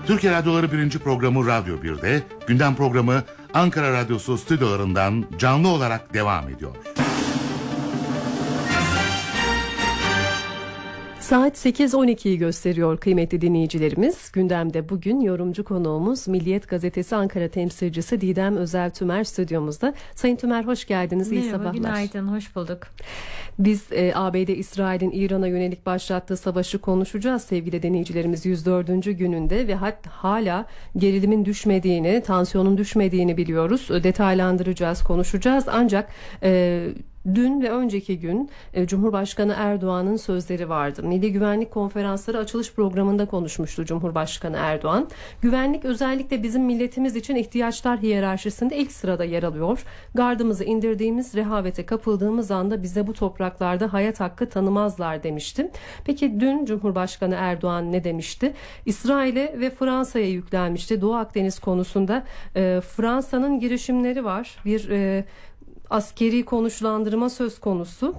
Türkiye Radyoları 1. programı Radyo 1'de, gündem programı Ankara Radyosu stüdyolarından canlı olarak devam ediyor. Saat 8.12'yi gösteriyor kıymetli dinleyicilerimiz. Gündemde bugün yorumcu konuğumuz Milliyet Gazetesi Ankara temsilcisi Didem Özel Tümer stüdyomuzda. Sayın Tümer hoş geldiniz. İyi sabahlar. Günaydın, hoş bulduk. Biz ABD İsrail'in İran'a yönelik başlattığı savaşı konuşacağız sevgili dinleyicilerimiz 104. gününde ve hala gerilimin düşmediğini, tansiyonun düşmediğini biliyoruz. Detaylandıracağız, konuşacağız. Ancak dün ve önceki gün Cumhurbaşkanı Erdoğan'ın sözleri vardı. Milli Güvenlik Konferansları açılış programında konuşmuştu Cumhurbaşkanı Erdoğan. Güvenlik özellikle bizim milletimiz için ihtiyaçlar hiyerarşisinde ilk sırada yer alıyor. Gardımızı indirdiğimiz, rehavete kapıldığımız anda bize bu topraklarda hayat hakkı tanımazlar demişti. Peki dün Cumhurbaşkanı Erdoğan ne demişti? İsrail'e ve Fransa'ya yüklenmişti. Doğu Akdeniz konusunda Fransa'nın girişimleri var. Bir askeri konuşlandırma söz konusu.